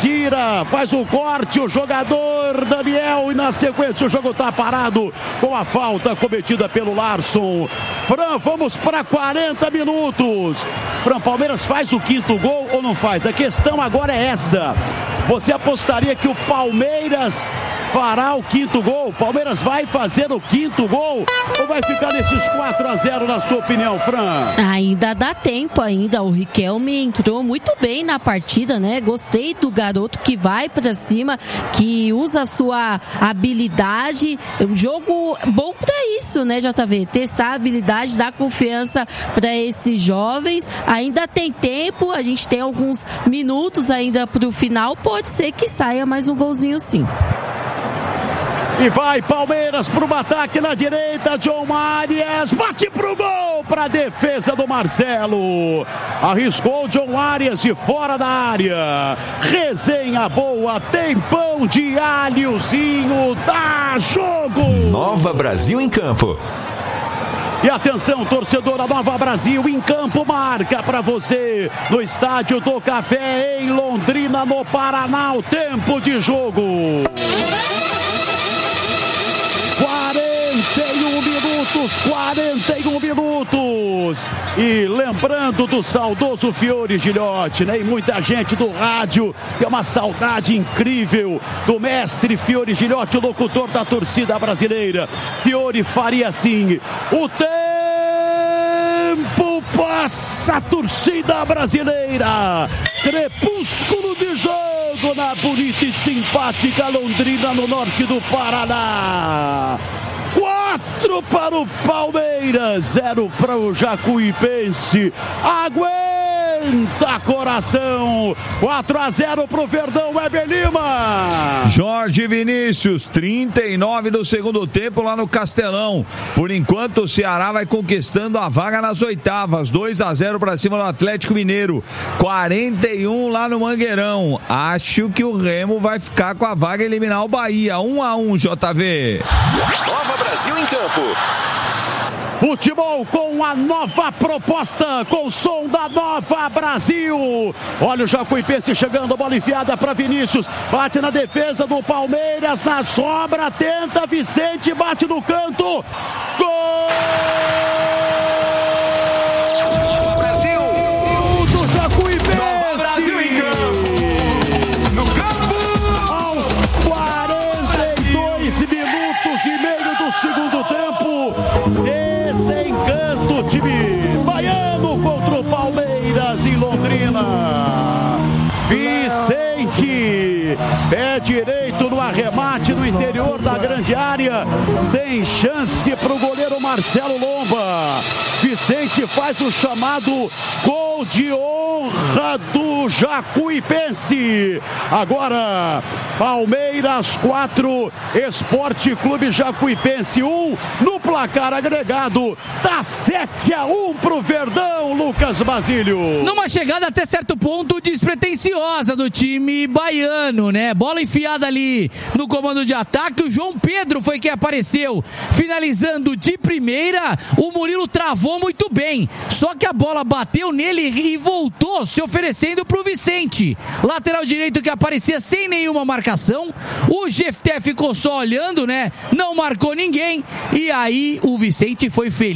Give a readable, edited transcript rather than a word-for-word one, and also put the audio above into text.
tira, faz o corte, o jogador Daniel, e na sequência o jogo está parado com a falta cometida pelo Larson. Fran, vamos para 40 minutos. Fran, Palmeiras faz o quinto gol ou não faz? A questão agora é essa. Você apostaria que o Palmeiras fará o quinto gol? O Palmeiras vai fazer o quinto gol ou vai ficar nesses 4-0 na sua opinião, Fran? Ainda dá tempo ainda. O Riquelme entrou muito bem na partida, né? Gostei do garoto que vai pra cima, que usa a sua habilidade. Um jogo bom pra isso, né, JV? Testar a habilidade, dar confiança pra esses jovens. Ainda tem tempo, a gente tem alguns minutos ainda pro final. Pode ser que saia mais um golzinho, sim. E vai Palmeiras para o ataque na direita, John Arias, bate pro gol, para a defesa do Marcelo. Arriscou John Arias de fora da área. Resenha boa, tempão de alhozinho, dá jogo. Nova Brasil em campo. E atenção, torcedora Nova Brasil em campo, marca para você no Estádio do Café em Londrina, no Paraná, o tempo de jogo. 41 minutos. E lembrando do saudoso Fiore Gilhote, né? E muita gente do rádio tem uma saudade incrível do mestre Fiore Gilhote, o locutor da torcida brasileira. Fiore faria assim: o tempo passa, a torcida brasileira, crepúsculo de jogo na bonita e simpática Londrina, no norte do Paraná. 4 para o Palmeiras, 0 para o Jacuipense. Aguenta coração. 4-0 para o Verdão, Weber Lima. Jorge Vinícius, 39 do segundo tempo lá no Castelão. Por enquanto o Ceará vai conquistando a vaga nas oitavas. 2-0 para cima do Atlético Mineiro. 41 lá no Mangueirão. Acho que o Remo vai ficar com a vaga e eliminar o Bahia. 1-1, JV. Nova Brasil em campo. Futebol com a nova proposta, com o som da Nova Brasil. Olha o Jacuipense chegando, bola enfiada para Vinícius. Bate na defesa do Palmeiras, na sobra, tenta Vicente, bate no canto. Gol! Brasil! Do Jacuipense! Nova Brasil em campo! No campo! Aos 42 minutos e meio do segundo tempo. Desencanto, time baiano contra o Palmeiras em Londrina. Vicente, pé direito no arremate no interior da grande área, sem chance para o goleiro Marcelo Lomba. Vicente faz o chamado gol de honra do Jacuipense. Agora, Palmeiras 4, Esporte Clube Jacuipense 1, no placar agregado, dá 7-1 pro Verdão, Lucas Basílio. Numa chegada até certo ponto despretensiosa do time baiano, né? Bola enfiada ali no comando de ataque, o João Pedro foi quem apareceu, finalizando de primeira. O Murilo travou muito bem, só que a bola bateu nele e voltou se oferecendo pro Vicente, lateral direito, que aparecia sem nenhuma marcação. O Jefté ficou só olhando, né? Não marcou ninguém, e aí o Vicente foi feliz.